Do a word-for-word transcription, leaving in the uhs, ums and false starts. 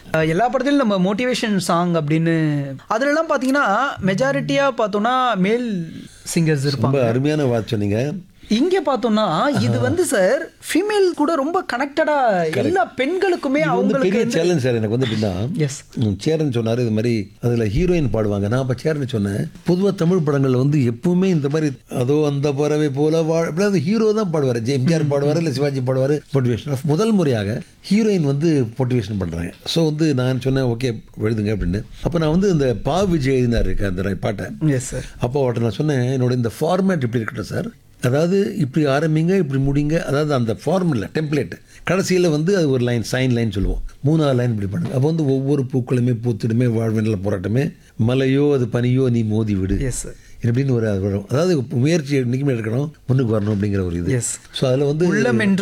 எல்லா படத்திலும் நம்ம மோட்டிவேஷன் சாங் அப்படின்னு அதுலலாம் பார்த்தீங்கன்னா மெஜாரிட்டியாக பார்த்தோன்னா மேல் சிங்கர்ஸ் ரொம்ப இருப்பாங்க. அருமையான வாட்ச் சொன்னீங்க. இங்கே பார்த்தோம்னா இது வந்து சார் ஃபீமேல் கூட ரொம்ப கனெக்டடாக எல்லா பெண்களுக்குமே இது வந்து அவங்களுக்கு பெரிய சேலஞ்ச் சார் எனக்கு வந்து எப்படின்னா, எஸ் ம், சேரன் சொன்னார் இது மாதிரி அதில் ஹீரோயின் பாடுவாங்க. நான் அப்போ சேரன் சொன்னேன், பொதுவாக தமிழ் படங்களில் வந்து எப்பவுமே இந்த மாதிரி அதோ அந்த பறவை போல வா அப்படியே ஹீரோ தான் பாடுவார். எம்ஜிஆர் பாடுவார், இல்லை சிவாஜி பாடுவார். மோட்டிவேஷன் முதல் முறையாக ஹீரோயின் வந்து மோட்டிவேஷன் பண்ணுறாங்க. ஸோ வந்து நான் சொன்னேன் ஓகே எழுதுங்க அப்படின்னு. அப்போ நான் வந்து இந்த பா விஜய் எழுதினார் அந்த பாட்டை. Yes sir. அப்போ அவர்கிட்ட நான் சொன்னேன் என்னோட இந்த ஃபார்மேட் இப்படி இருக்கட்டும் சார், அதாவது இப்படி ஆரம்பிங்க இப்படி முடிங்க, அதாவது அந்த ஃபார்முலா டெம்ப்ளேட் கடைசியில் வந்து அது ஒரு லைன் சைன் லைன் சொல்லுவோம், மூணாவது லைன் இப்படி பண்ணுங்க. அப்போ வந்து ஒவ்வொரு பூக்களுமே பூத்திடுமே வாழ்வினில் போராட்டமே மலையோ அது பனியோ நீ மோதி விடு எஸ் சார். இப்படின்னு ஒரு அது வரும். அதாவது முயற்சி என்றைக்குமே எடுக்கணும், முன்னுக்கு வரணும் அப்படிங்கிற ஒரு இது. எஸ். ஸோ அதில் வந்து உள்ளம் என்று